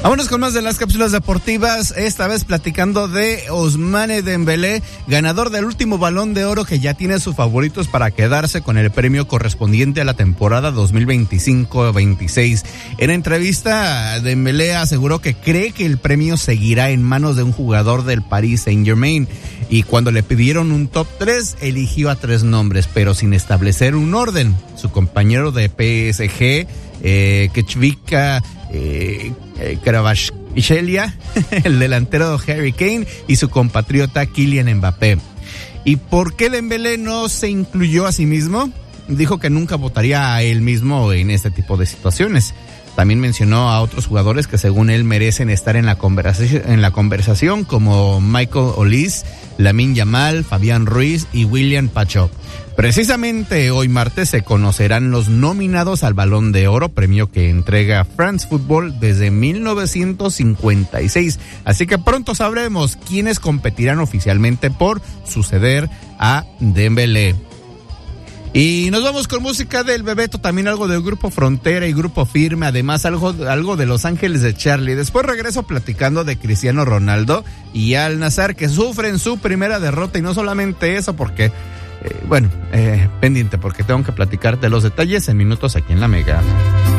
Vámonos con más de las cápsulas deportivas, esta vez platicando de Ousmane Dembélé, ganador del último Balón de Oro, que ya tiene sus favoritos para quedarse con el premio correspondiente a la temporada 2025-26. En entrevista, Dembélé aseguró que cree que el premio seguirá en manos de un jugador del Paris Saint-Germain, y cuando le pidieron un top 3, eligió a 3 nombres, pero sin establecer un orden. Su compañero de PSG, Kechvika Kvaratskhelia, el delantero Harry Kane, y su compatriota Kylian Mbappé. ¿Y por qué Dembélé no se incluyó a sí mismo? Dijo que nunca votaría a él mismo en este tipo de situaciones. También mencionó a otros jugadores que según él merecen estar en la conversación, como Michael Olise, Lamine Yamal, Fabián Ruiz y William Pacho. Precisamente hoy martes se conocerán los nominados al Balón de Oro, premio que entrega France Football desde 1956. Así que pronto sabremos quiénes competirán oficialmente por suceder a Dembélé. Y nos vamos con música del Bebeto, también algo del Grupo Frontera y Grupo Firme, además algo de Los Ángeles de Charlie. Después regreso platicando de Cristiano Ronaldo y Al Nassr, que sufren su primera derrota, y no solamente eso, porque, pendiente, porque tengo que platicarte los detalles en minutos aquí en La Mega.